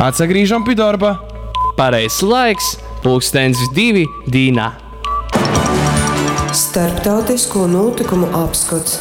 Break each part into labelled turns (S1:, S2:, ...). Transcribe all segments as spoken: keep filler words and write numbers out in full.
S1: Atsagrīžam pie darba!
S2: Pareizs laiks, pulkstens divi dīnā.
S3: Starptautisko notikumu apskats.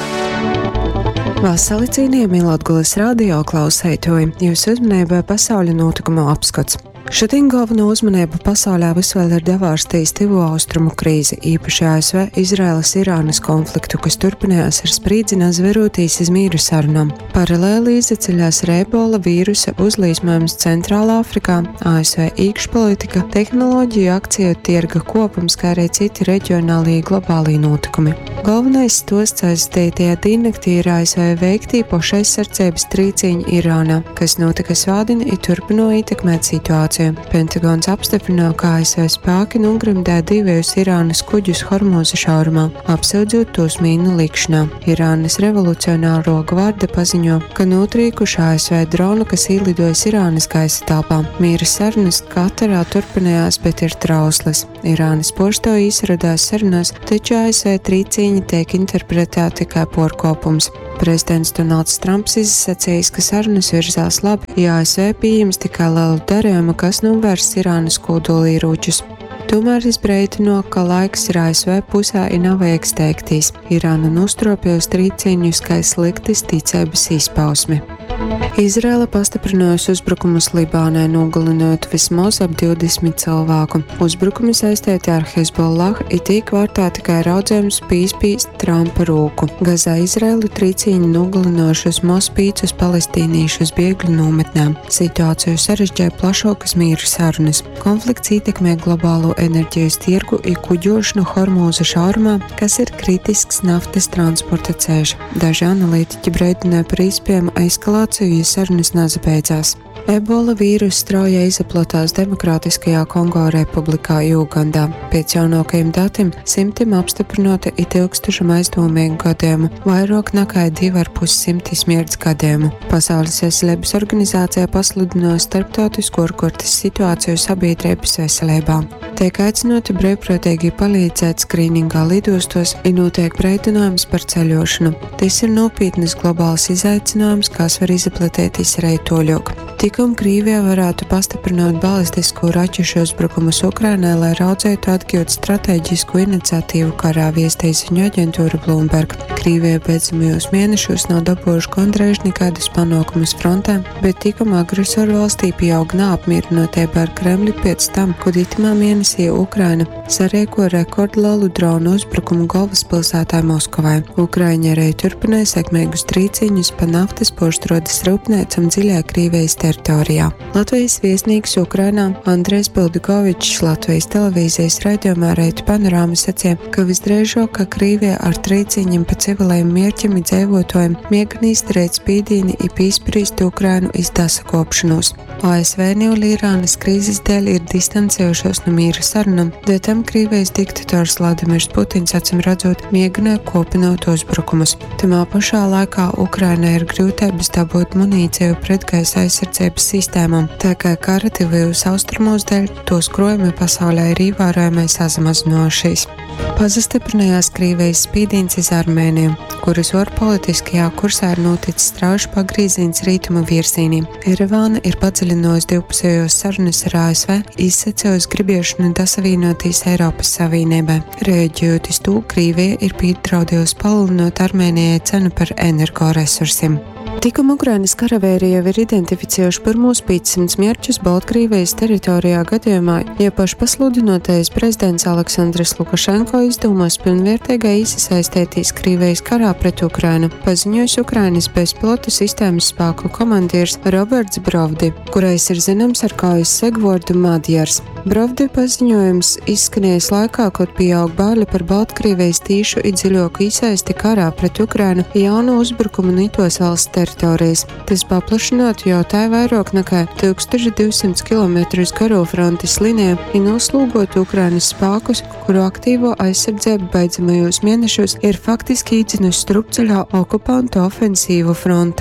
S4: Vasali cienījami Latgules radio klausētoji, jūs uzmanībā pasauļa notikumu apskats. Šodien galveno uzmanību pasaulē visvēl ir devārstījis Tuvo austrumu krīzi, īpaši A S V Izraēlas-Irānas konfliktu, kas turpinājās ar sprīdzinā zverotīs iz mīru sarunām. Paralēli izceļās ar ebola vīrusa uzlīsmojums Centrālā Afrikā, A S V iekšpolitika, tehnoloģiju akciju tirga kopums, kā arī citi reģionālī globālī notikumi. Galvenais stosts aizstītajā dīnaktī ir A S V veiktī pošaizsardzības trīcīņi Irānā, kas notika svādini i turpino ietekmēt situāciju. Pentagons apstiprināja, ka A S V spēki nogremdēja divus Irānas kuģus Hormūza šaurumā, apsaudzot tos mīnu likšanā. Irānas revolucionāro gvarde paziņo, ka notrīkuši A S V dronu, kas ielidojas Irānas gaisa telpā. Mīra sarunas Katarā turpinājās, bet ir trauslas. Irānas pošto izradās sarunās, taču A S V trīcīņi tiek interpretēti kā porkopums. Prezidents Donalds Trumps izsacījis, ka sarunas virzās labi, ja A S V pieņems tikai lielu darījumu, kas novērst Irānas kodolieročus. Tomēr izbreidino, ka laiks ir A S V pusē i nav vajag steigtīs. Irāna nostropjos trīcīņus kā sliktas ticības izpausmi. Izraela pastiprinājusi uzbrukumus Libānai, nogalinot vismaz ap divdesmit cilvēku. Uzbrukumi saistīti ar Hezbollah, it tiek vērtēti kā raudzējums pīspīst Trumpa roku. Gazā Izraelu trīcīņi nogalinojušus maz pīcus palestīniešus bēgļu nometnēm. Situāciju sarežģīja plašākas mīru sarunas. Konflikts ietekmē globālo enerģijas tirgu i kuģošanu Hormūza šaurumā, kas ir kritisks naftas transporta ceļš. Daži analītiķi breidināja par iespējamu eskalāciju, ja sarunas nezabeidzās. Ebola vīruss strauji izplatās Demokrātiskajā Kongo republikā Ugandā. Pēc jaunākajiem datiem simtiem apstiprināti it ilgstošam aizdomīgu gadījumu, vairāk nekā divi ar pus simti smirdz gadījumu. Pasaules veselības organizācija pasludināja starptautisko ārkārtas situāciju sabiedrības veselībā. Tiek aicināti brīvprātīgi palīdzēt skrīningā lidostos un notiek brīdinājums par ceļošanu. Tas ir nopietnas globāls izaicinājums, kas var izplatēties arī toļok. Tikam Krievija varētu pastiprināt balistisko raķešu uzbrukumus Ukrainai, lai raudzētu atgūt strateģisku iniciatīvu karā, viestīja ziņu aģentūra Bloomberg. Krievija beidzamajos mēnešos nav dabūjuši gandrīz nekādus panākumus frontē, bet tikam agresoru valstī pieaug neapmierinātība ar Kremli pēc tam, kad itamā mēnesī Ukraina sarīko rekordlielu dronu uzbrukumu galvaspilsētā Moskavai. Ukraiņa arī turpināja sekmīgus trīcīņus pa naftas poštrodas rūpniecam dziļā Krievijas teritorijā. Latvijas viesnīgs Ukrainā Andrejs Pildukovičs Latvijas televīzijas raidījumā Reitu panorāma sacīja, ka visdrīzāk, ka Krievija ar trīcīņiem pa civiliem mērķiem i dzīvotājiem mēģina izdarīt spīdīni i pīsprīst Ukrainu iz dasakopšanos. A S V un Irānas krīzes dēļ ir distancējušos no mīra sarunam, dēļ tam Krievijas diktators Vladimirs Putins acim redzot mēģināja kopinot uzbrukumus. Tamā pašā laikā Ukrainai ir grūtības dabūt munīciju pretgaisa aizsardzības sistēmām, tā kā kara tuvajos austrumos dēļ tos krojumi pasaulē ir ievērojami samazinojušies. Pazastiprinājās Krievijas spīdīns iz Armēniju, kuras ārpolitiskajā kursā ir noticis strauji pagrīziens rītuma virzienī. Erevāna ir padziļinājusi divpusējos sarunas ar A S V, izsacījusi gribiešanu dasavīnoties Eiropas Savienībai. Reaģējot uz to, Krievija ir piedraudējusi palielinot Armēnijai cenu par energoresursiem. Tikam Ukrainas karavīri jau ir identificējuši pirmos piecsimt mērķus Baltkrievijas teritorijā gadījumā, ja pašpasludinotais prezidents Aleksandrs Lukašenko izdomās pilnvērtīgai iesaistīties Krievijas karā pret Ukrainu, paziņojis Ukrainas bezpilotu sistēmas spēku komandieris Roberts Brovdi, kurais ir zināms ar kājas segvordu Madjars. Brovdi paziņojums izskanējis laikā, kad pieaug bāļi par Baltkrievijas tīšu i dziļoku iesaisti karā pret Ukrainu jaunu uzbrukumu nitos valsts teritorijas. Tas paplašinātu jau tā vairāk nekā tūkstoš divsimt kilometrus garo frontes liniju un noslūgot Ukrainas spēkus, kuru aktīvo aizsardzību beidzamajos mēnešos ir faktiski īdzinusi strupceļā okupantu ofensīvu frontē.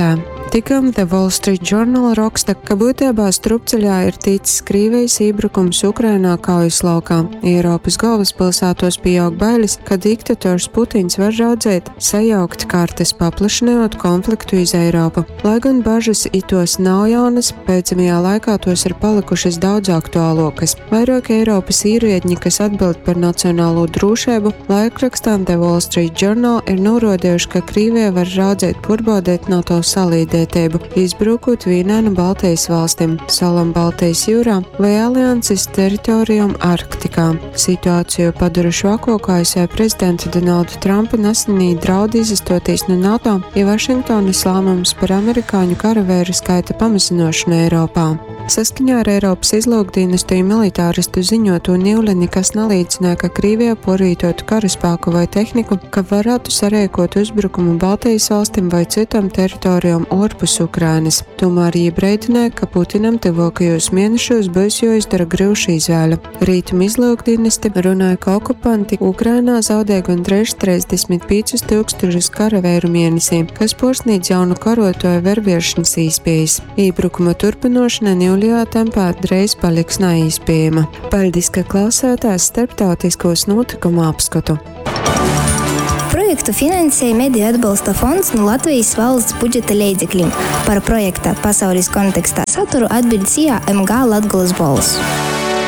S4: Tikam The Wall Street Journal raksta, ka būtībā strupceļā ir ticis Krievijas iebrukums Ukrainā kaujas laukā. Eiropas galvaspilsētos pieaug bailes, ka diktators Putins var raudzēt sajaukt kartes, paplašinot konfliktu iz Eiropu. Lai gan bažas itos nav jaunas, pēdējā laikā tos ir palikušas daudz aktuālokas. Vairāk Eiropas īriedņi, kas atbild par nacionālo drošību, laikrakstām The Wall Street Journal ir norādījuši, ka Krievija var raudzēt purbodēt NATO salīdētību, izbrukot vienai no Baltijas valstīm, salam Baltijas jūrā vai alianses teritorijām Arktikā. Situāciju padara švako, kā A S V prezidenta Donalda Trumpa nesenī draudi izastoties no NATO, ja Vašingtonas lēmums par amerikāņu karavēru skaita pamazināšanu Eiropā. Saskaņā ar Eiropas izlūkdienestu militāristu ziņoto Nīvli nekas nelīdzināja, ka Krievija porītotu karaspēku vai tehniku, ka varētu sarēkot uzbrukumu Baltijas valstīm vai citam teritorijām ārpus Ukrainas. Tomēr iebrēdināja, ka Putinam tuvākajos mēnešos būs jāizdara grūša izvēle. Rītum izlūkdienesti runāja, ka okupanti Ukrainā zaudēja gandrīz trīsdesmit piecus tūkstošus karavēru mēnesī, kas pārsniedz jaunu karotāju verbēšanas iespējas. Iebrukuma turpināšana Nīvlijā tempā drīz paliks neizpējama. Paldies, ka klausātās starptautiskos notikumu apskatu.
S1: Projektu finansēja Mediju atbalsta fonds no Latvijas valsts budžeta līdzekļiem. Par projekta pasaules kontekstā saturu atbild C I A M G Latgolas balss.